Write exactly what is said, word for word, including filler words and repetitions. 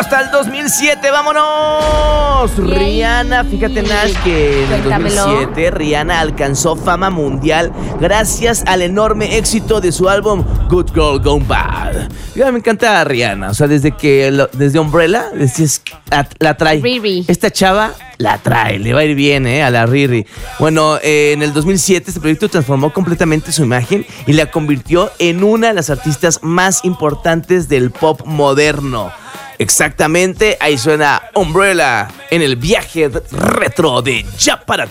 hasta el dos mil siete, ¡vámonos! Yay. Rihanna, fíjate, Nash, que en el Cuéntamelo. dos mil siete Rihanna alcanzó fama mundial gracias al enorme éxito de su álbum Good Girl Gone Bad. Ya me encanta Rihanna, o sea, desde que lo- desde Umbrella, decías, la, la trae. Riri. Esta chava la trae, le va a ir bien, ¿eh? A la Riri. Bueno, eh, en el dos mil siete este proyecto transformó completamente su imagen y la convirtió en una de las artistas más importantes del pop moderno. Exactamente, ahí suena Umbrella en el viaje retro de Ya Para